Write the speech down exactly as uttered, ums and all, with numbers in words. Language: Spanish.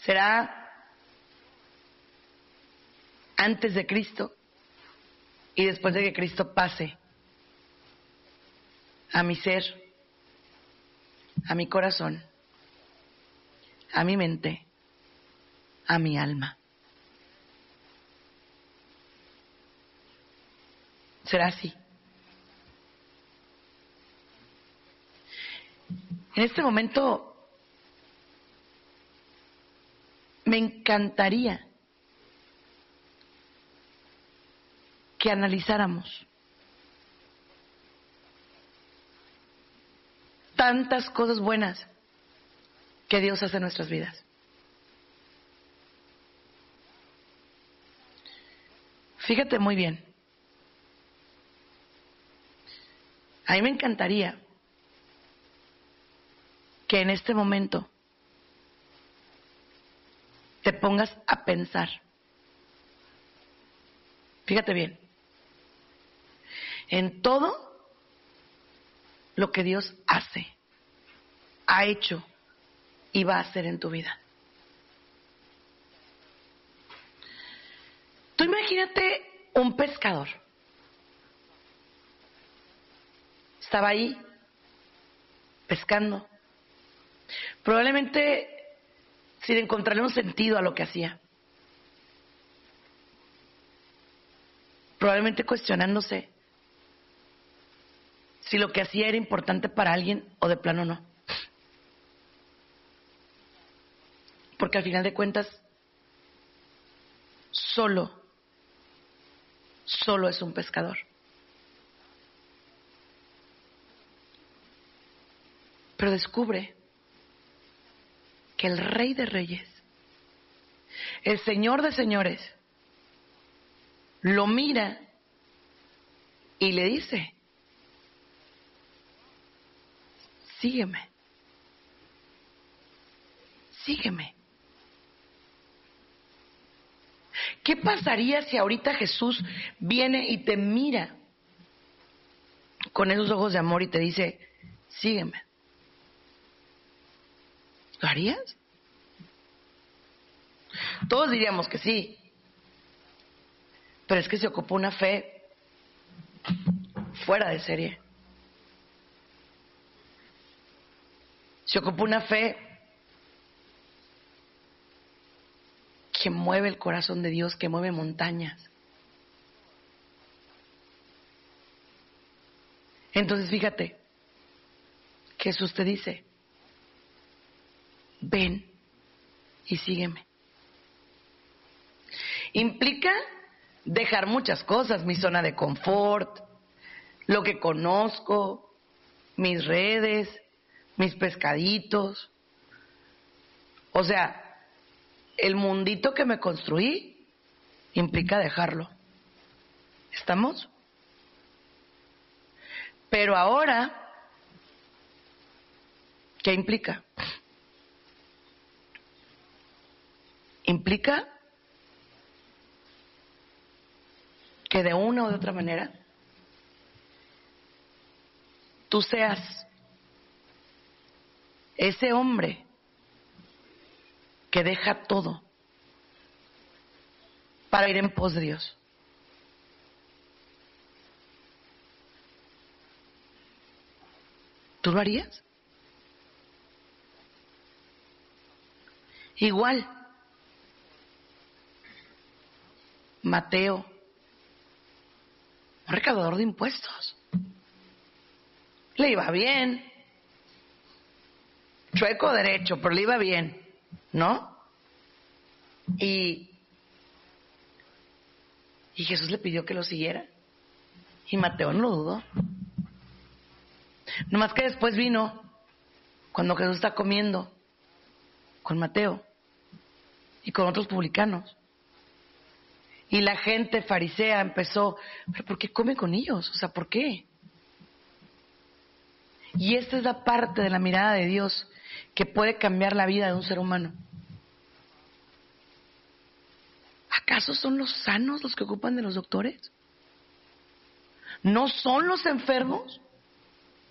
¿Será antes de Cristo y después de que Cristo pase a mi ser, a mi corazón, a mi mente, a mi alma? ¿Será así? En este momento me encantaría que analizáramos tantas cosas buenas que Dios hace en nuestras vidas. Fíjate muy bien. A mí me encantaría que en este momento te pongas a pensar. Fíjate bien. En todo lo que Dios hace, ha hecho y va a hacer en tu vida. Tú imagínate un pescador. Estaba ahí pescando, probablemente sin encontrarle un sentido a lo que hacía, probablemente cuestionándose si lo que hacía era importante para alguien o de plano no, porque al final de cuentas solo solo es un pescador. Pero descubre que el Rey de Reyes, el Señor de Señores, lo mira y le dice: sígueme, sígueme. ¿Qué pasaría si ahorita Jesús viene y te mira con esos ojos de amor y te dice: sígueme? ¿Lo harías? Todos diríamos que sí, pero es que se ocupó una fe fuera de serie. Se ocupó una fe que mueve el corazón de Dios, que mueve montañas. Entonces fíjate, Jesús te dice: ven y sígueme. Implica dejar muchas cosas: mi zona de confort, lo que conozco, mis redes, mis pescaditos. O sea, el mundito que me construí implica dejarlo. ¿Estamos? Pero ahora, ¿qué implica? Implica que de una u otra manera tú seas ese hombre que deja todo para ir en pos de Dios. ¿Tú lo harías? Igual, Mateo, un recaudador de impuestos, le iba bien, chueco derecho, pero le iba bien, ¿no? Y, y Jesús le pidió que lo siguiera, y Mateo no lo dudó. Nomás que después vino, cuando Jesús está comiendo con Mateo y con otros publicanos, y la gente farisea empezó: ¿pero por qué come con ellos? O sea, ¿por qué? Y esta es la parte de la mirada de Dios que puede cambiar la vida de un ser humano. ¿Acaso son los sanos los que ocupan de los doctores? ¿No son los enfermos?